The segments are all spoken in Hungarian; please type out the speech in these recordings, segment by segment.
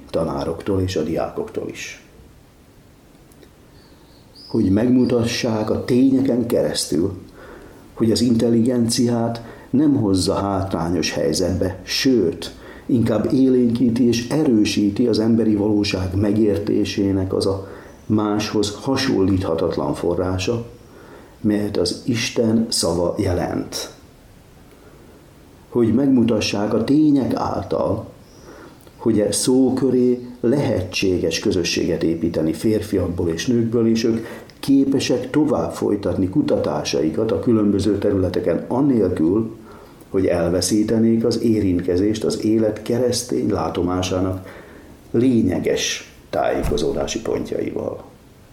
tanároktól és a diákoktól is. Hogy megmutassák a tényeken keresztül, hogy az intelligenciát nem hozza hátrányos helyzetbe, sőt, inkább élénkíti és erősíti az emberi valóság megértésének az a máshoz hasonlíthatatlan forrása, melyet az Isten szava jelent. Hogy megmutassák a tények által, hogy e szó köré lehetséges közösséget építeni férfiakból és nőkből, és ők képesek tovább folytatni kutatásaikat a különböző területeken annélkül, hogy elveszítenék az érintkezést az élet keresztény látomásának lényeges tájékozódási pontjaival.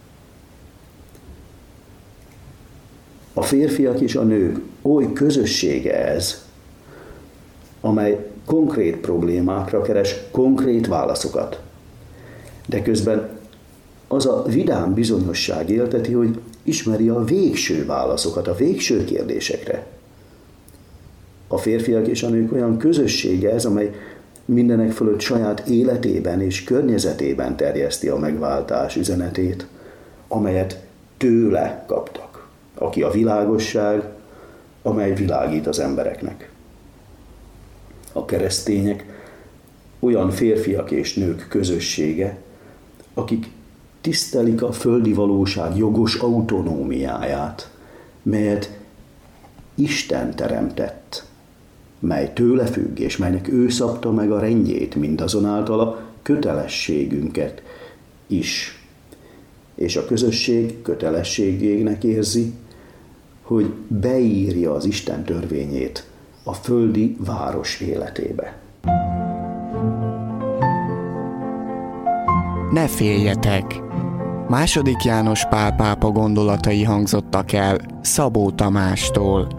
A férfiak és a nők oly közössége ez, amely konkrét problémákra keres konkrét válaszokat. De közben az a vidám bizonyosság élteti, hogy ismeri a végső válaszokat, a végső kérdésekre. A férfiak és a nők olyan közössége ez, amely mindenek fölött saját életében és környezetében terjeszti a megváltás üzenetét, amelyet tőle kaptak, aki a világosság, amely világít az embereknek. A keresztények olyan férfiak és nők közössége, akik tisztelik a földi valóság jogos autonómiáját, melyet Isten teremtett, mely tőle függ, és melynek ő szabta meg a rendjét, mindazonáltal a kötelességünket is. És a közösség kötelességének érzi, hogy beírja az Isten törvényét a földi város életébe. Ne féljetek! II. János Pál pápa gondolatai hangzottak el Szabó Tamástól.